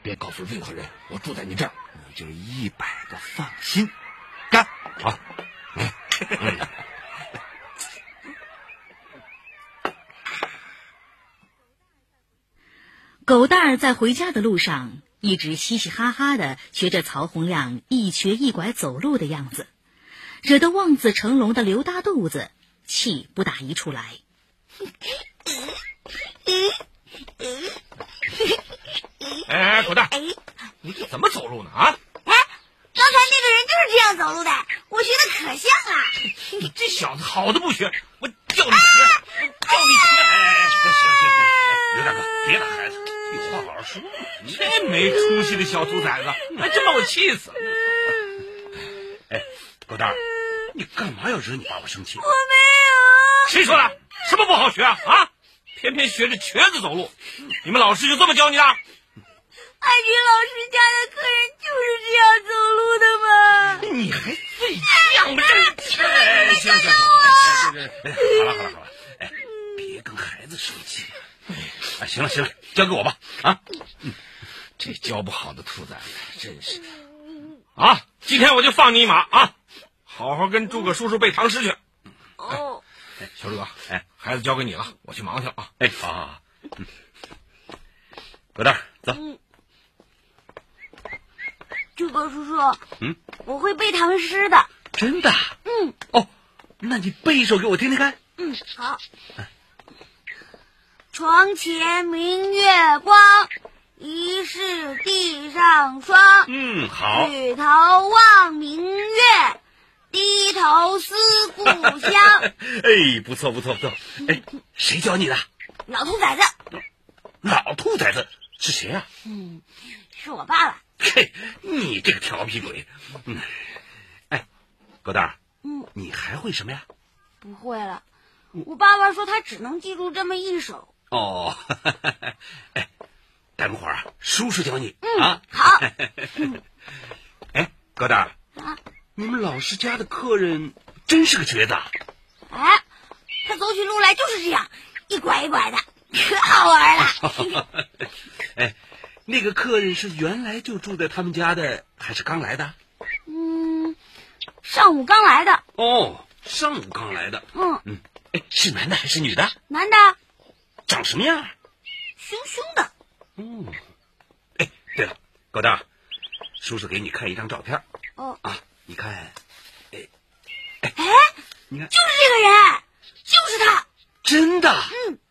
别告诉任何人，我住在你这儿， 你就100个放心。干！ 好。 狗蛋儿在回家的路上一直嘻嘻哈哈地学着曹洪亮一瘸一拐走路的样子，惹得望子成龙的刘大肚子气不打一处来。 哎，狗蛋，你这怎么走路呢？啊？ 哎，刚才那个人就是这样走路的，我学的可像了。 你这小子好的不学，我叫你学，哎，行，刘大哥，别打孩子，有话好好说。这没出息的小兔崽子，还真把我气死了。哎，狗蛋，你干嘛要惹你爸爸生气？ 我没有。 谁说的？什么不好学啊？啊？偏偏学着瘸子走路，你们老师就这么教你的？ 艾云老师家的客人就是这样走路的吗？ 你还最犟吧？行，好了，哎，别跟孩子生气。哎，行了，交给我吧。啊，这教不好的兔崽子，真是的。啊，今天我就放你一马啊！好好跟诸葛叔叔背唐诗去。 哦。 哎，小诸葛，哎，孩子交给你了，我去忙去了啊。哎，好。狗蛋，走。 诸葛叔叔，我会背唐诗的。 真的？哦，那你背一首给我听听看。 好。床前明月光，疑是地上霜。 好。 举头望明月，低头思故乡。 哎，不错。哎，谁教你的？ 老兔崽子。 老兔崽子是谁啊？ 是我爸爸。 嘿，你这个调皮鬼。哎，狗蛋儿，你还会什么呀？ 不会了，我爸爸说他只能记住这么一首。 哦，哎，等会儿啊，叔叔教你啊。 好。 哎，狗蛋儿，你们老师家的客人真是个瘸子啊？ 哎，他走起路来就是这样，一拐一拐的，可好玩了。 哎，那个客人是原来就住在他们家的，还是刚来的？ 上午刚来的。 哦，上午刚来的。哎，是男的还是女的？ 男的。 长什么样？ 凶凶的。 哎，对了，狗蛋，叔叔给你看一张照片。你看，哎， 哎， 你看， 就是这个人，就是他。 真的？